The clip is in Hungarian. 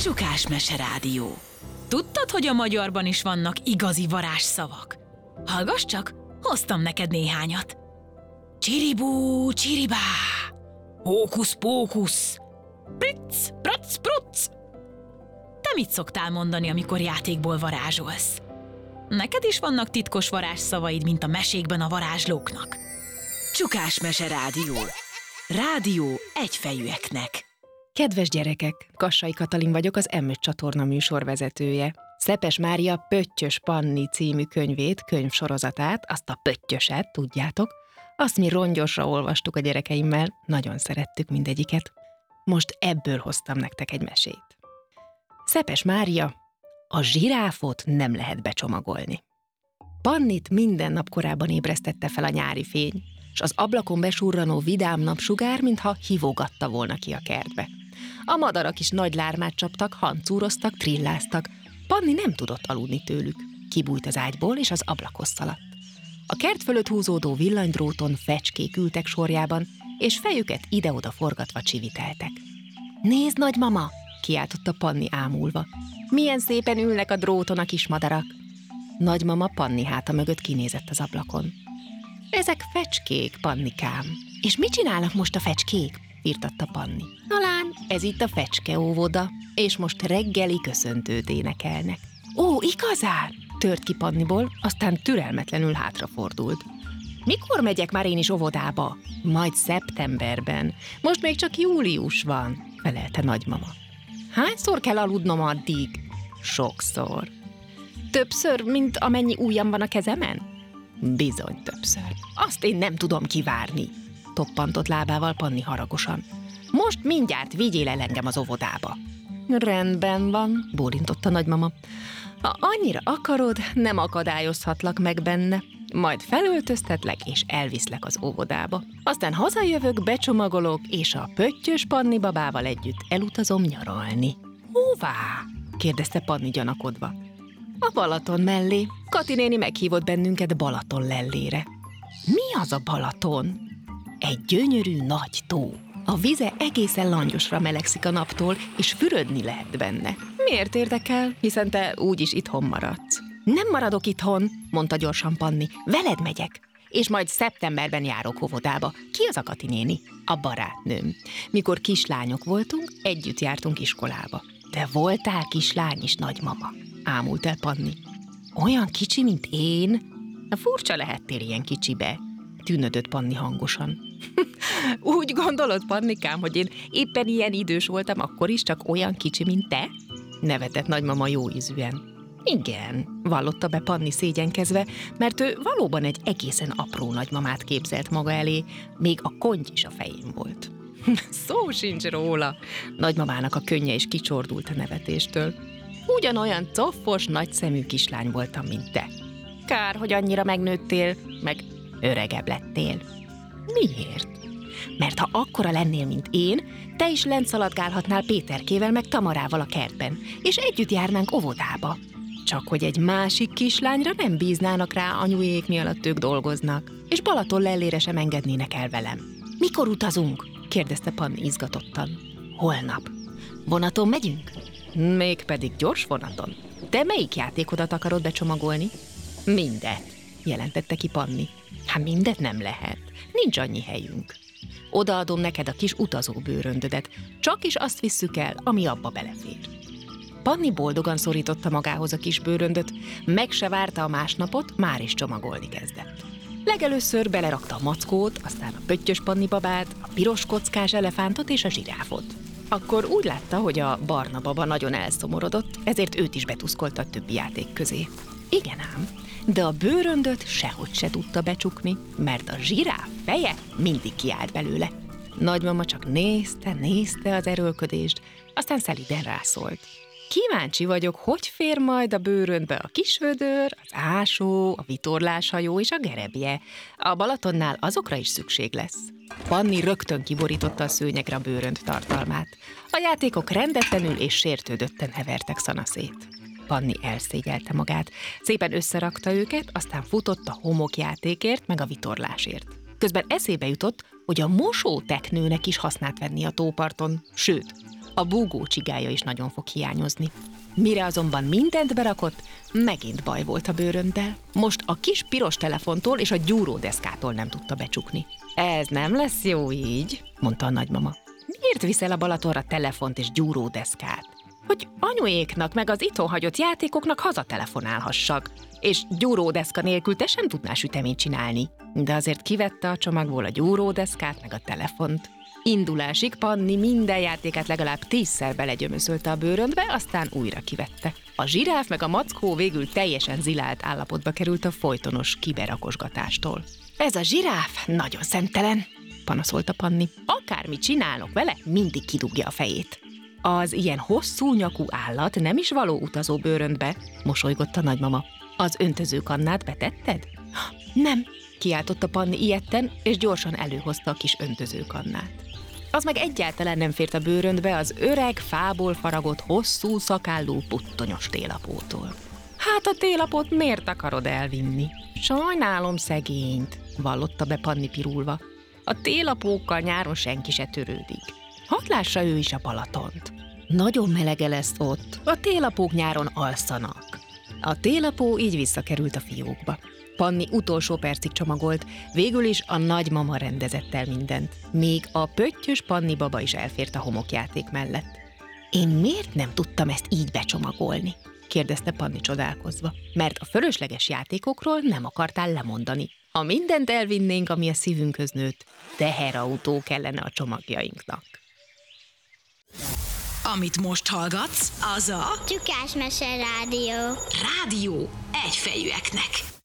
Csukás Mese Rádió. Tudtad, hogy a magyarban is vannak igazi varázsszavak? Hallgass csak, hoztam neked néhányat. Csiribú, csiribá, hókusz-pókusz, pric, prac, pruc. Te mit szoktál mondani, amikor játékból varázsolsz? Neked is vannak titkos varázsszavaid, mint a mesékben a varázslóknak. Csukás Mese Rádió. Rádió egyfejűeknek. Kedves gyerekek, Kassai Katalin vagyok, az M5 csatorna műsorvezetője. Szepes Mária Pöttyös Panni című könyvét, könyvsorozatát, azt a pöttyöset, tudjátok, azt mi rongyosra olvastuk a gyerekeimmel, nagyon szerettük mindegyiket. Most ebből hoztam nektek egy mesét. Szepes Mária, a zsiráfot nem lehet becsomagolni. Pannit minden nap korábban ébresztette fel a nyári fény, és az ablakon besurranó vidám napsugár, mintha hívogatta volna ki a kertbe. A madarak is nagy lármát csaptak, hancúroztak, trilláztak. Panni nem tudott aludni tőlük. Kibújt az ágyból, és az ablakhoz szaladt. A kert fölött húzódó villanydróton fecskék ültek sorjában, és fejüket ide-oda forgatva csiviteltek. Nézd, nagymama! Kiáltotta Panni ámulva. Milyen szépen ülnek a dróton a kis madarak! Nagymama Panni háta mögött kinézett az ablakon. Ezek fecskék, Pannikám. És mit csinálnak most a fecskék? Firtatta Panni. Talán ez itt a fecske óvoda, és most reggeli köszöntőt énekelnek. Ó, igazán? Tört ki Panniból, aztán türelmetlenül hátrafordult. Mikor megyek már én is óvodába? Majd szeptemberben. Most még csak július van, felelte nagymama. Hányszor kell aludnom addig? Sokszor. Többször, mint amennyi ujjam van a kezemen? Bizony többször. Azt én nem tudom kivárni, toppantott lábával Panni haragosan. Most mindjárt vigyél el engem az óvodába. Rendben van, bólintott a nagymama. Ha annyira akarod, nem akadályozhatlak meg benne. Majd felöltöztetlek és elviszlek az óvodába. Aztán hazajövök, becsomagolok, és a Pöttyös Panni babával együtt elutazom nyaralni. Hová? Kérdezte Panni gyanakodva. A Balaton mellé. Kati néni meghívott bennünket Balaton lellére. Mi az a Balaton? Egy gyönyörű nagy tó. A vize egészen langyosra melegszik a naptól, és fürödni lehet benne. Miért érdekel, hiszen te úgyis itthon maradsz? Nem maradok itthon, mondta gyorsan Panni. Veled megyek, és majd szeptemberben járok óvodába. Ki az a Kati néni? A barátnőm. Mikor kislányok voltunk, együtt jártunk iskolába. De voltál kislány is, nagymama, ámult el Panni. Olyan kicsi, mint én? Furcsa lehettél ilyen kicsibe, tűnödött Panni hangosan. Úgy gondolod, Pannikám, hogy én éppen ilyen idős voltam akkor is, csak olyan kicsi, mint te? Nevetett nagymama jó ízűen. Igen, vallotta be Panni szégyenkezve, mert ő valóban egy egészen apró nagymamát képzelt maga elé, még a konty is a fején volt. Szó sincs róla. Nagymamának a könnye is kicsordult a nevetéstől. Ugyanolyan coffos, nagyszemű kislány voltam, mint te. Kár, hogy annyira megnőttél, meg öregebb lettél. Miért? Mert ha akkora lennél, mint én, te is lent szaladgálhatnál Péterkével meg Tamarával a kertben, és együtt járnánk óvodába. Csak hogy egy másik kislányra nem bíznának rá anyujék, mi alatt ők dolgoznak, és Balaton lellére sem engednének el velem. Mikor utazunk? Kérdezte Panni izgatottan. Holnap. Vonaton megyünk? Mégpedig gyors vonaton. De melyik játékodat akarod becsomagolni? Mindet, jelentette ki Panni. Hát mindet nem lehet. Nincs annyi helyünk. Odaadom neked a kis utazóbőröndödet. Csak is azt visszük el, ami abba belefér. Panni boldogan szorította magához a kis bőröndöt, meg se várta a másnapot, már is csomagolni kezdett. Legelőször belerakta a mackót, aztán a Pöttyös Panni babát, a piros kockás elefántot és a zsiráfot. Akkor úgy látta, hogy a barna baba nagyon elszomorodott, ezért őt is betuszkolta a többi játék közé. Igen ám, de a bőröndöt sehogy se tudta becsukni, mert a zsiráf feje mindig kiállt belőle. Nagymama csak nézte az erőlködést, aztán szelíden rászólt. Kíváncsi vagyok, hogy fér majd a bőröndbe a kisvödör, az ásó, a vitorláshajó és a gerebje. A Balatonnál azokra is szükség lesz. Panni rögtön kiborította a szőnyegre a bőrönd tartalmát. A játékok rendetlenül és sértődötten hevertek szanaszét. Panni elszégyelte magát, szépen összerakta őket, aztán futott a homokjátékért meg a vitorlásért. Közben eszébe jutott, hogy a mosóteknőnek is hasznát venni a tóparton, sőt, A búgó csigája is nagyon fog hiányozni. Mire azonban mindent berakott, megint baj volt a bőröndel. Most a kis piros telefontól és a gyúródeszkától nem tudta becsukni. Ez nem lesz jó így, mondta a nagymama. Miért viszel a Balatonra telefont és gyúródeszkát? Hogy anyuéknak meg az itthon hagyott játékoknak hazatelefonálhassak. És gyúródeszka nélkül te sem tudnál süteményt csinálni. De azért kivette a csomagból a gyúródeszkát meg a telefont. Indulásig Panni minden játékát legalább 10-szer belegyömözölte a bőröndbe, aztán újra kivette. A zsiráf meg a mackó végül teljesen zilált állapotba került a folytonos kiberakosgatástól. Ez a zsiráf nagyon szemtelen, panaszolta Panni. Akármit csinálok vele, mindig kidugja a fejét. Az ilyen hosszú nyakú állat nem is való utazó bőröndbe, mosolygott a nagymama. Az öntözőkannát betetted? Nem, kiáltotta Panni ijedten, és gyorsan előhozta a kis öntözőkannát. Az meg egyáltalán nem fért a bőröndbe az öreg, fából faragott, hosszú szakállú puttonyos télapótól. Hát a télapót miért akarod elvinni? Sajnálom szegényt, vallotta be Panni pirulva. A télapókkal nyáron senki se törődik. Hadd lássa ő is a Balatont. Nagyon melege lesz ott, a télapók nyáron alszanak. A télapó így visszakerült a fiókba. Panni utolsó percig csomagolt, végül is a nagymama rendezett el mindent. Még a pöttyös Panni baba is elfért a homokjáték mellett. Én miért nem tudtam ezt így becsomagolni? Kérdezte Panni csodálkozva. Mert a fölösleges játékokról nem akartál lemondani. Ha mindent elvinnénk, ami a szívünkhöz nőtt, teherautó kellene a csomagjainknak. Amit most hallgatsz, az a Csukás Mese Rádió. Rádió Egyfejűeknek.